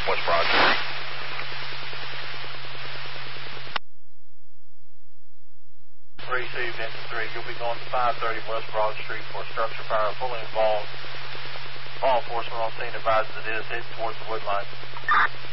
West Broad Street. Received engine 3. You'll be going to 530 West Broad Street for structure fire, fully involved. Law enforcement on scene advises it is heading towards the wood line.